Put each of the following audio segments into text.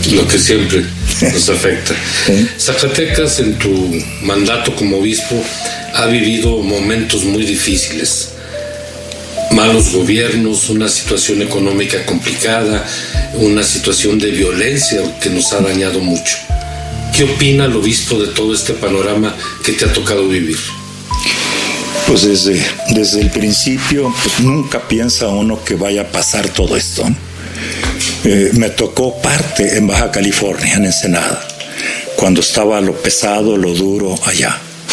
lo que siempre nos afecta. Zacatecas, en tu mandato como obispo, ha vivido momentos muy difíciles. Malos gobiernos, una situación económica complicada, una situación de violencia que nos ha dañado mucho. ¿Qué opina el obispo de todo este panorama que te ha tocado vivir? Pues desde el principio, pues nunca piensa uno que vaya a pasar todo esto. Me tocó parte en Baja California, en Ensenada, cuando estaba lo pesado, lo duro allá.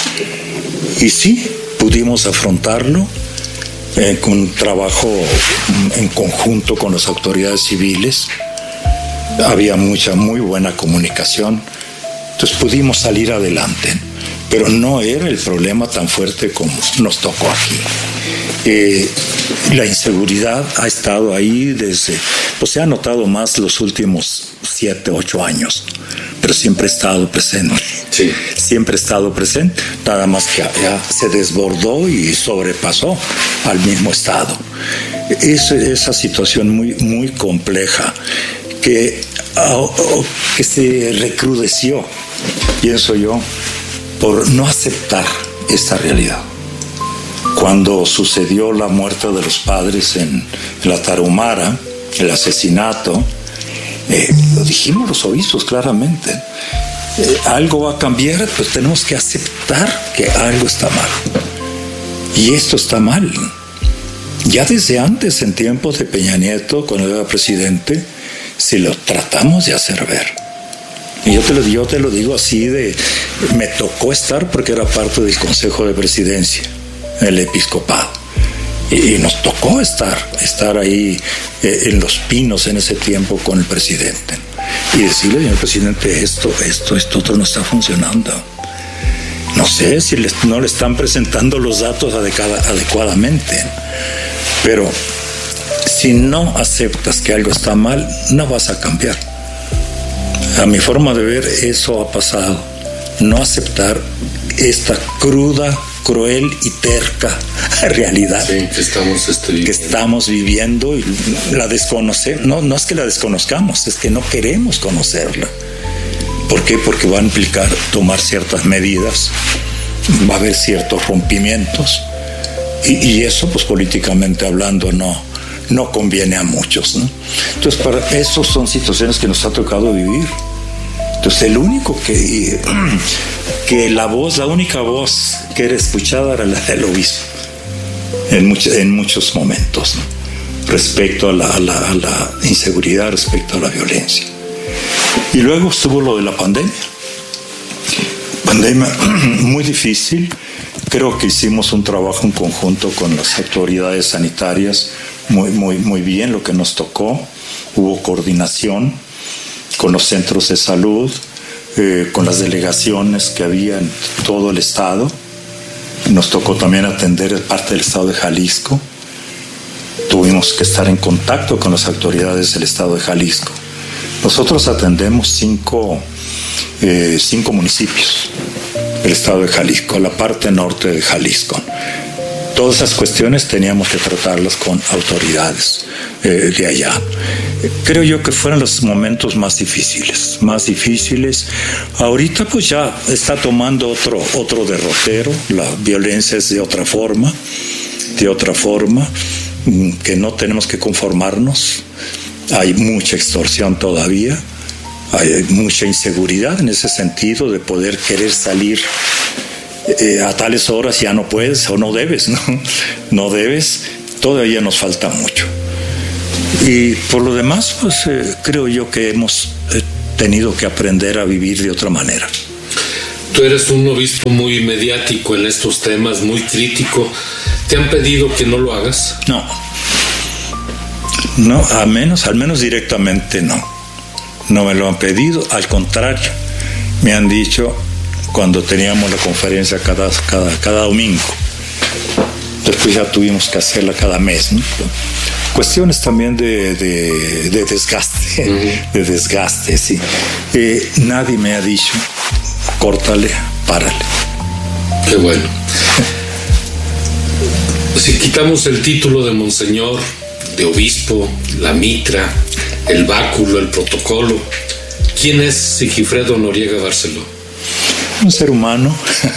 Y sí, pudimos afrontarlo con un trabajo en conjunto con las autoridades civiles. Había muy buena comunicación. Entonces pudimos salir adelante, pero no era el problema tan fuerte como nos tocó aquí. La inseguridad ha estado ahí pues se ha notado más los últimos 7, 8 años, pero siempre ha estado presente. Sí. Siempre ha estado presente, nada más que ya se desbordó y sobrepasó al mismo estado. Esa situación muy compleja que se recrudeció, pienso yo, por no aceptar esta realidad. Cuando sucedió la muerte de los padres en la Tarahumara, el asesinato, lo dijimos los obispos claramente, algo va a cambiar, pues tenemos que aceptar que algo está mal. Y esto está mal. Ya desde antes, en tiempos de Peña Nieto, cuando era presidente, si lo tratamos de hacer ver. Y yo te lo digo así me tocó estar porque era parte del Consejo de Presidencia, el episcopado. Y nos tocó estar ahí en Los Pinos en ese tiempo con el presidente. Y decirle, señor presidente, esto otro no está funcionando. No sé si no le están presentando los datos adecuadamente. Pero si no aceptas que algo está mal, no vas a cambiar. A mi forma de ver, eso ha pasado. No aceptar esta cruda, cruel y terca realidad que estamos viviendo y la desconocemos. No es que la desconozcamos, es que no queremos conocerla. ¿Por qué? Porque va a implicar tomar ciertas medidas, va a haber ciertos rompimientos y eso, pues políticamente hablando, no conviene a muchos, ¿no? Entonces, para eso son situaciones que nos ha tocado vivir. Entonces, el único que la única voz que era escuchada era la del obispo en muchos momentos, ¿no? Respecto a la inseguridad, respecto a la violencia. Y luego estuvo lo de la pandemia muy difícil. Creo que hicimos un trabajo en conjunto con las autoridades sanitarias muy bien, lo que nos tocó. Hubo coordinación con los centros de salud, con las delegaciones que había en todo el estado. Nos tocó también atender parte del estado de Jalisco. Tuvimos que estar en contacto con las autoridades del estado de Jalisco. Nosotros atendemos 5 municipios del estado de Jalisco, la parte norte de Jalisco. Todas esas cuestiones teníamos que tratarlas con autoridades de allá. Creo yo que fueron los momentos más difíciles. Ahorita pues ya está tomando otro derrotero. La violencia es de otra forma, que no tenemos que conformarnos. Hay mucha extorsión todavía, hay mucha inseguridad en ese sentido de poder querer salir a tales horas, ya no puedes o no debes, no debes, todavía nos falta mucho. Y por lo demás, pues creo yo que hemos tenido que aprender a vivir de otra manera. Tú eres un obispo muy mediático en estos temas, muy crítico. ¿Te han pedido que no lo hagas? No, al menos directamente no me lo han pedido. Al contrario, me han dicho cuando teníamos la conferencia cada domingo. Después ya tuvimos que hacerla cada mes, ¿no? Cuestiones también de desgaste, de desgaste, sí. Nadie me ha dicho, córtale, párale. Qué bueno. Si quitamos el título de monseñor, de obispo, la mitra, el báculo, el protocolo, ¿Quién es Sigifredo Noriega Barceló? Un ser humano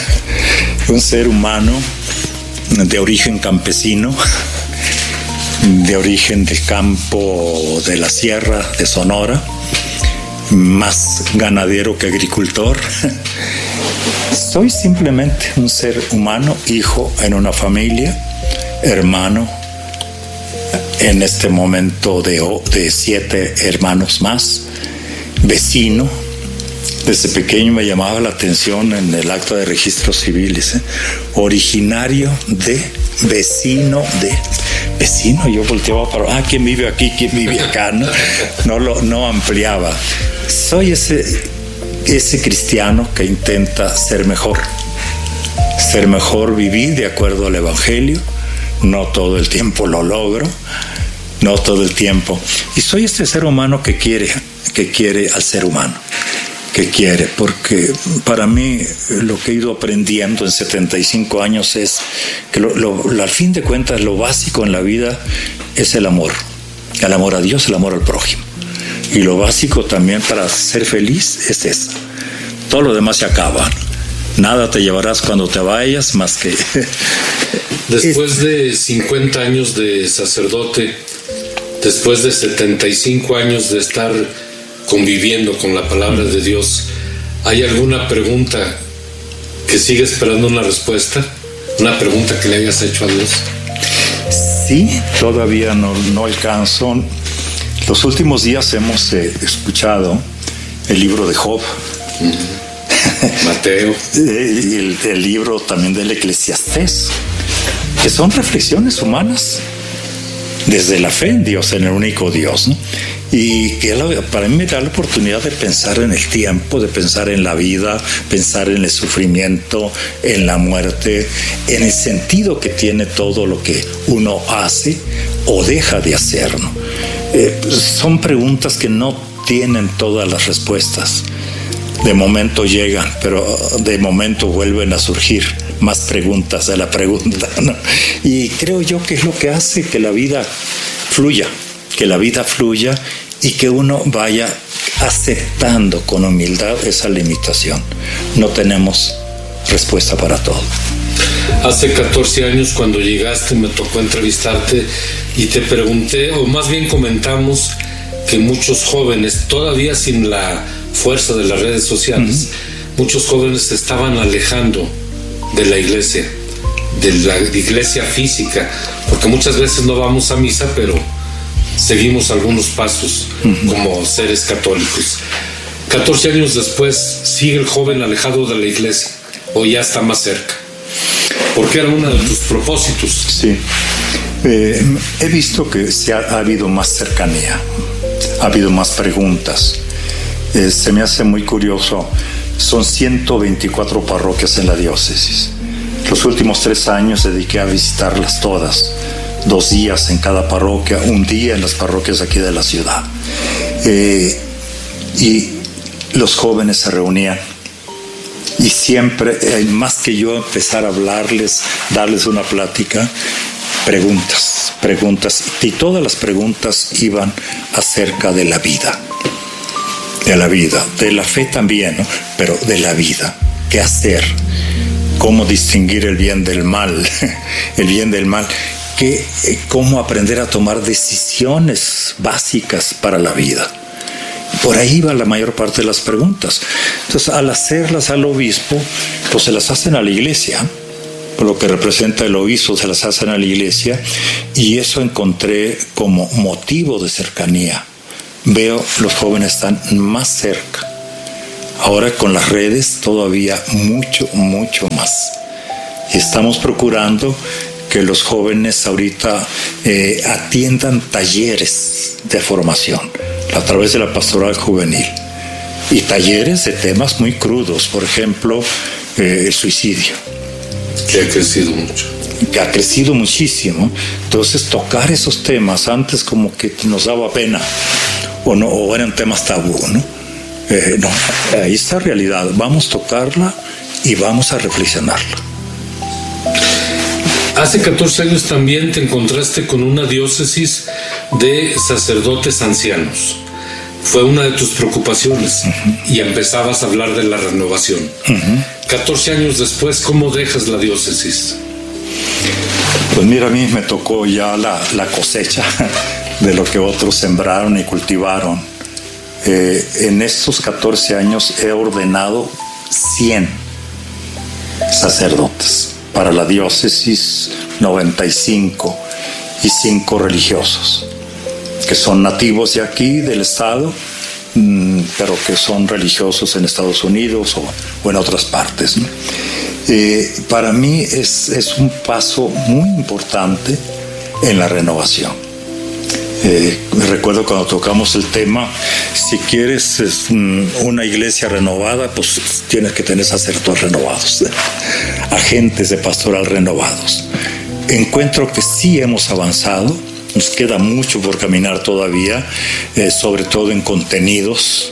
de origen campesino, de origen del campo de la sierra de Sonora, más ganadero que agricultor. Soy simplemente un ser humano, hijo en una familia, hermano en este momento de 7 hermanos más, vecino. Desde pequeño me llamaba la atención en el acta de registros civiles, originario de vecino de vecino. Yo volteaba para, ¿quién vive aquí? ¿Quién vive acá? No ampliaba. Soy ese cristiano que intenta ser mejor, vivir de acuerdo al Evangelio. No todo el tiempo lo logro, no todo el tiempo. Y soy este ser humano que quiere al ser humano, porque para mí lo que he ido aprendiendo en 75 años es que al fin de cuentas lo básico en la vida es el amor a Dios, el amor al prójimo. Y lo básico también para ser feliz es eso. Todo lo demás se acaba. Nada te llevarás cuando te vayas más que... Después de 50 años de sacerdote, después de 75 años de estar conviviendo con la palabra de Dios, ¿hay alguna pregunta que sigue esperando una respuesta? ¿Una pregunta que le hayas hecho a Dios? Sí, todavía no alcanzo. Los últimos días hemos escuchado el libro de Job. Mateo. El libro también del Eclesiastés, que son reflexiones humanas desde la fe en Dios, en el único Dios, ¿no? Y que para mí me da la oportunidad de pensar en el tiempo, de pensar en la vida, pensar en el sufrimiento, en la muerte, en el sentido que tiene todo lo que uno hace o deja de hacer, ¿no? Son preguntas que no tienen todas las respuestas. De momento llegan, pero de momento vuelven a surgir más preguntas de la pregunta, ¿no? Y creo yo que es lo que hace que la vida fluya, y que uno vaya aceptando con humildad esa limitación. No tenemos respuesta para todo. Hace 14 años cuando llegaste me tocó entrevistarte y te pregunté, o más bien comentamos, que muchos jóvenes, todavía sin la fuerza de las redes sociales, muchos jóvenes se estaban alejando de la iglesia física, porque muchas veces no vamos a misa, pero seguimos algunos pasos como seres católicos. 14 años después, ¿sigue el joven alejado de la iglesia o ya está más cerca? Porque era uno de tus propósitos. Sí, he visto que ha habido más cercanía, ha habido más preguntas. Se me hace muy curioso, son 124 parroquias en la diócesis. Los últimos 3 años dediqué a visitarlas todas, 2 días en cada parroquia, 1 día en las parroquias aquí de la ciudad. Y los jóvenes se reunían y siempre, más que yo empezar a hablarles, darles una plática, preguntas, y todas las preguntas iban acerca de la vida. De la fe también, ¿no? Pero de la vida. ¿Qué hacer? ¿Cómo distinguir el bien del mal? ¿Cómo aprender a tomar decisiones básicas para la vida? Por ahí va la mayor parte de las preguntas. Entonces, al hacerlas al obispo, pues se las hacen a la iglesia. Por lo que representa el obispo, se las hacen a la iglesia. Y eso encontré como motivo de cercanía. Veo los jóvenes están más cerca. Ahora con las redes todavía mucho más. Y estamos procurando que los jóvenes ahorita atiendan talleres de formación a través de la pastoral juvenil. Y talleres de temas muy crudos, por ejemplo, el suicidio. Que ha crecido mucho. Que ha crecido muchísimo. Entonces tocar esos temas antes como que nos daba pena. O eran temas tabú, ¿no? No, ahí está la realidad. Vamos a tocarla y vamos a reflexionarla. Hace 14 años también te encontraste con una diócesis de sacerdotes ancianos. fue una de tus preocupaciones y empezabas a hablar de la renovación. 14 años después, ¿cómo dejas la diócesis? Pues mira, a mí me tocó ya la cosecha de lo que otros sembraron y cultivaron. En estos 14 años he ordenado 100 sacerdotes. Para la diócesis 95 y 5 religiosos, que son nativos de aquí, del estado, pero que son religiosos en Estados Unidos o en otras partes, ¿no? Para mí es un paso muy importante en la renovación. Recuerdo cuando tocamos el tema, si quieres una iglesia renovada, pues tienes que tener sacerdotes renovados, agentes de pastoral renovados. Encuentro que sí hemos avanzado, nos queda mucho por caminar todavía, sobre todo en contenidos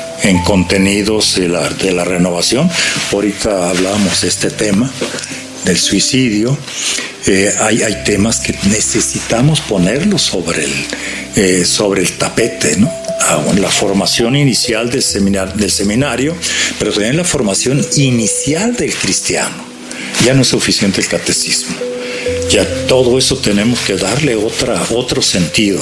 de la renovación. Ahorita hablábamos de este tema del suicidio. Hay temas que necesitamos ponerlos sobre el tapete, ¿no? La formación inicial del seminario, pero también la formación inicial del cristiano. Ya no es suficiente el catecismo. Ya todo eso tenemos que darle otro sentido.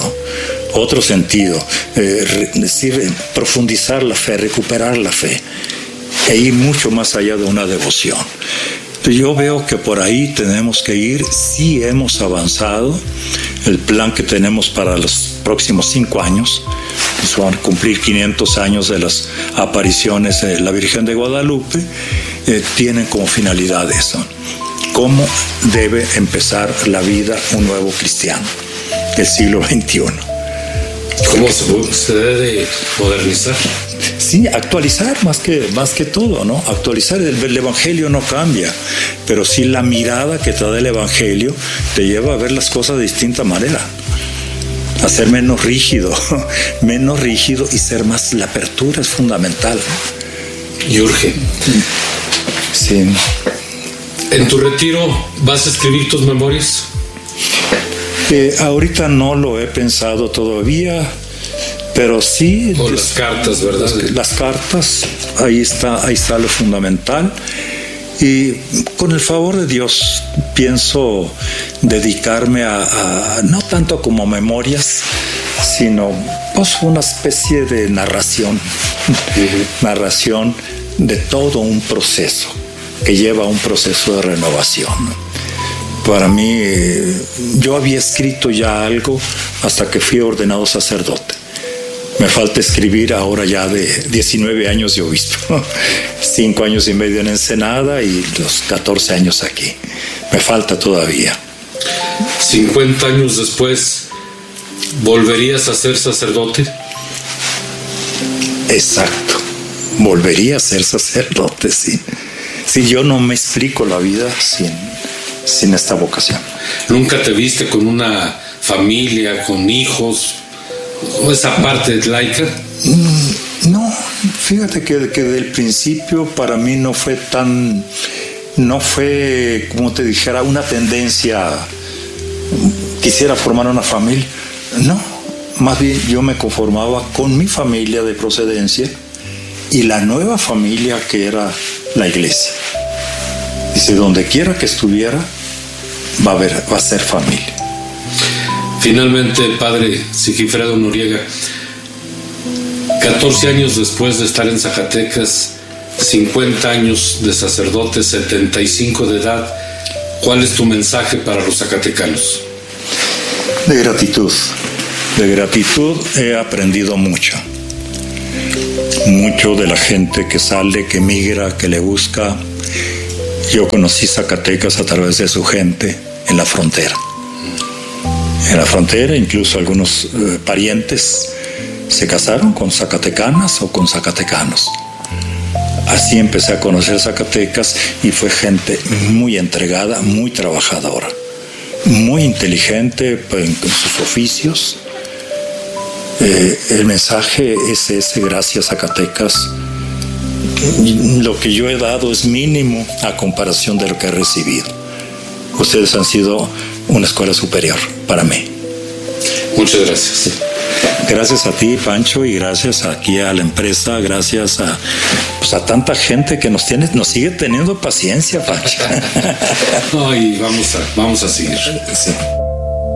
Decir, profundizar la fe, recuperar la fe, e ir mucho más allá de una devoción. Yo veo que por ahí tenemos que ir. Sí hemos avanzado. El plan que tenemos para los próximos 5 años, pues van a cumplir 500 años de las apariciones de la Virgen de Guadalupe, tienen como finalidad eso. ¿Cómo debe empezar la vida un nuevo cristiano del siglo XXI? ¿Cómo se debe modernizar? Sí, actualizar más que todo, ¿no? Actualizar. El Evangelio no cambia, pero sí la mirada que te da el Evangelio te lleva a ver las cosas de distinta manera. A ser menos rígido y ser más. La apertura es fundamental. Y urge. Sí. ¿En tu retiro vas a escribir tus memorias? Ahorita no lo he pensado todavía, pero sí. O las cartas, ¿verdad? Las cartas, ahí está lo fundamental. Y con el favor de Dios pienso dedicarme a no tanto como memorias, sino pues una especie de narración de todo un proceso que lleva a un proceso de renovación. Para mí, yo había escrito ya algo hasta que fui ordenado sacerdote. Me falta escribir ahora ya de 19 años de obispo, 5 años y medio en Ensenada y los 14 años aquí. Me falta todavía. 50 años después, ¿volverías a ser sacerdote? Exacto, volvería a ser sacerdote, sí. Sí, yo no me explico la vida sin esta vocación. ¿Nunca te viste con una familia, con hijos, o esa parte laica? No, fíjate que del principio para mí no fue, como te dijera, una tendencia, quisiera formar una familia. No, más bien yo me conformaba con mi familia de procedencia y la nueva familia que era la iglesia. Dice, donde quiera que estuviera, va a ser familia. Finalmente, padre Sigifredo Noriega, 14 años después de estar en Zacatecas, 50 años de sacerdote, 75 de edad, ¿cuál es tu mensaje para los zacatecanos? De gratitud. De gratitud he aprendido mucho. Mucho de la gente que sale, que migra, que le busca. Yo conocí Zacatecas a través de su gente en la frontera. En la frontera, incluso algunos parientes se casaron con zacatecanas o con zacatecanos. Así empecé a conocer Zacatecas y fue gente muy entregada, muy trabajadora, muy inteligente en sus oficios. El mensaje es ese: gracias Zacatecas. Lo que yo he dado es mínimo a comparación de lo que he recibido. Ustedes han sido una escuela superior para mí. Muchas gracias. Gracias a ti, Pancho, y gracias aquí a la empresa, gracias a tanta gente que nos sigue teniendo paciencia, Pancho. No, y vamos a seguir. Sí.